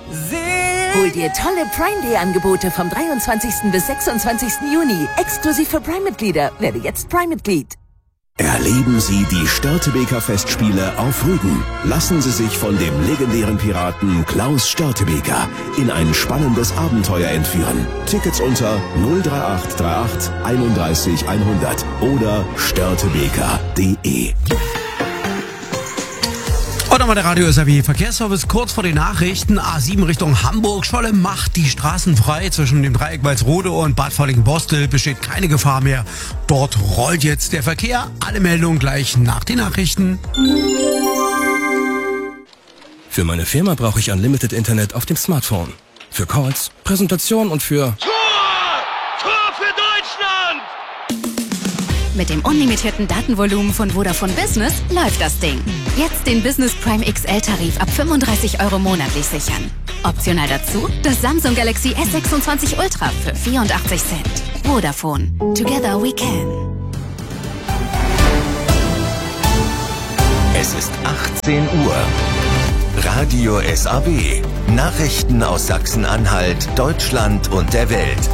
Hol dir tolle Prime-Day-Angebote vom 23. bis 26. Juni. Exklusiv für Prime-Mitglieder. Werde jetzt Prime-Mitglied. Erleben Sie die Störtebeker Festspiele auf Rügen. Lassen Sie sich von dem legendären Piraten Klaus Störtebeker in ein spannendes Abenteuer entführen. Tickets unter 03838 31 100 oder störtebeker.de. Und nochmal der Radio SAW Verkehrsservice kurz vor den Nachrichten. A7 Richtung Hamburg. Scholle macht die Straßen frei. Zwischen dem Dreieck Walsrode und Bad Falling-Borstel besteht keine Gefahr mehr. Dort rollt jetzt der Verkehr. Alle Meldungen gleich nach den Nachrichten. Für meine Firma brauche ich Unlimited Internet auf dem Smartphone. Für Calls, Präsentationen und für... Tor für Deutschland! Mit dem unlimitierten Datenvolumen von Vodafone Business läuft das Ding. Jetzt den Business Prime XL-Tarif ab 35 € monatlich sichern. Optional dazu das Samsung Galaxy S26 Ultra für 84 Cent. Vodafone. Together we can. Es ist 18 Uhr. Radio SAW. Nachrichten aus Sachsen-Anhalt, Deutschland und der Welt.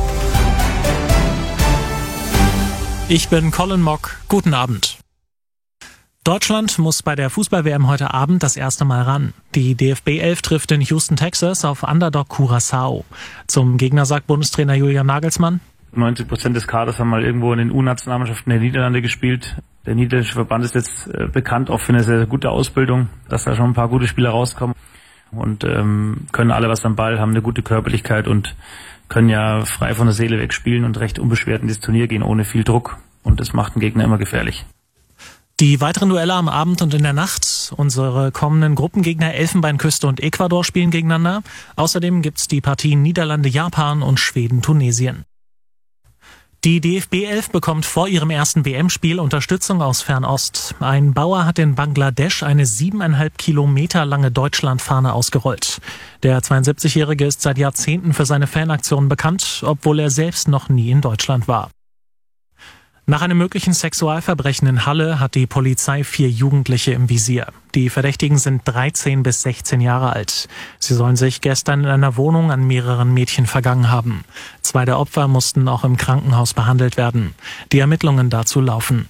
Ich bin Colin Mock. Guten Abend. Deutschland muss bei der Fußball-WM heute Abend das erste Mal ran. Die DFB 11 trifft in Houston, Texas auf Underdog Curaçao. Zum Gegner sagt Bundestrainer Julian Nagelsmann: 90% des Kaders haben mal irgendwo in den U-Nationalmannschaften der Niederlande gespielt. Der niederländische Verband ist jetzt bekannt auch für eine sehr, sehr gute Ausbildung, dass da schon ein paar gute Spieler rauskommen und können alle was am Ball, haben eine gute Körperlichkeit und können ja frei von der Seele weg spielen und recht unbeschwert in dieses Turnier gehen, ohne viel Druck. Und das macht den Gegner immer gefährlich. Die weiteren Duelle am Abend und in der Nacht. Unsere kommenden Gruppengegner Elfenbeinküste und Ecuador spielen gegeneinander. Außerdem gibt's die Partien Niederlande, Japan und Schweden, Tunesien. Die DFB 11 bekommt vor ihrem ersten WM-Spiel Unterstützung aus Fernost. Ein Bauer hat in Bangladesch eine 7,5 Kilometer lange Deutschlandfahne ausgerollt. Der 72-Jährige ist seit Jahrzehnten für seine Fanaktionen bekannt, obwohl er selbst noch nie in Deutschland war. Nach einem möglichen Sexualverbrechen in Halle hat die Polizei 4 Jugendliche im Visier. Die Verdächtigen sind 13 bis 16 Jahre alt. Sie sollen sich gestern in einer Wohnung an mehreren Mädchen vergangen haben. 2 der Opfer mussten auch im Krankenhaus behandelt werden. Die Ermittlungen dazu laufen.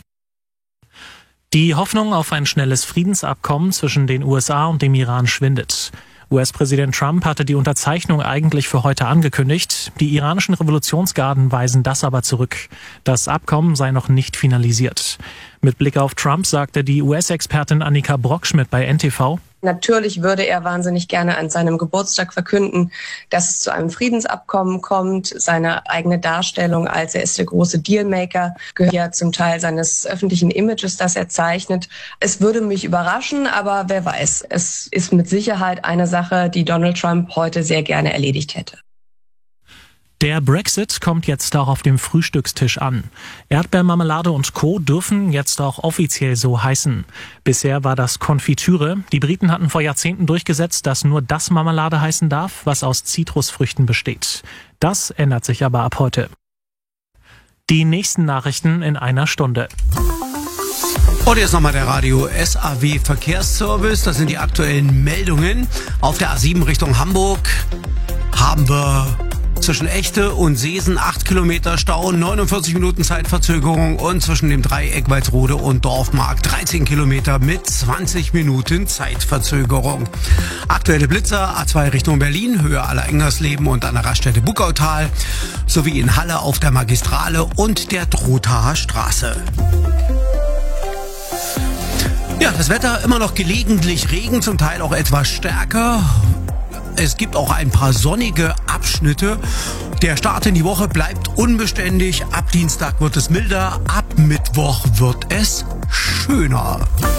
Die Hoffnung auf ein schnelles Friedensabkommen zwischen den USA und dem Iran schwindet. US-Präsident Trump hatte die Unterzeichnung eigentlich für heute angekündigt. Die iranischen Revolutionsgarden weisen das aber zurück. Das Abkommen sei noch nicht finalisiert. Mit Blick auf Trump sagte die US-Expertin Annika Brockschmidt bei NTV: Natürlich würde er wahnsinnig gerne an seinem Geburtstag verkünden, dass es zu einem Friedensabkommen kommt. Seine eigene Darstellung als er ist der große Dealmaker gehört ja zum Teil seines öffentlichen Images, das er zeichnet. Es würde mich überraschen, aber wer weiß. Es ist mit Sicherheit eine Sache, die Donald Trump heute sehr gerne erledigt hätte. Der Brexit kommt jetzt auch auf dem Frühstückstisch an. Erdbeermarmelade und Co. dürfen jetzt auch offiziell so heißen. Bisher war das Konfitüre. Die Briten hatten vor Jahrzehnten durchgesetzt, dass nur das Marmelade heißen darf, was aus Zitrusfrüchten besteht. Das ändert sich aber ab heute. Die nächsten Nachrichten in einer Stunde. Und jetzt nochmal der Radio SAW Verkehrsservice. Das sind die aktuellen Meldungen. Auf der A7 Richtung Hamburg haben wir zwischen Echte und Seesen 8 Kilometer Stau, 49 Minuten Zeitverzögerung und zwischen dem Dreieck Walsrode und Dorfmark 13 Kilometer mit 20 Minuten Zeitverzögerung. Aktuelle Blitzer A2 Richtung Berlin, Höhe Allerengersleben und an der Raststätte Buckautal sowie in Halle auf der Magistrale und der Trothaer Straße. Ja, das Wetter immer noch gelegentlich Regen, zum Teil auch etwas stärker. Es gibt auch ein paar sonnige Abschnitte. Der Start in die Woche bleibt unbeständig. Ab Dienstag wird es milder, ab Mittwoch wird es schöner.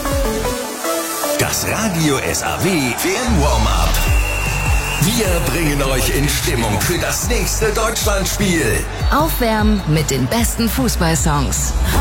Das Radio SAW WM Warm-Up. Wir bringen euch in Stimmung für das nächste Deutschlandspiel. Aufwärmen mit den besten Fußballsongs.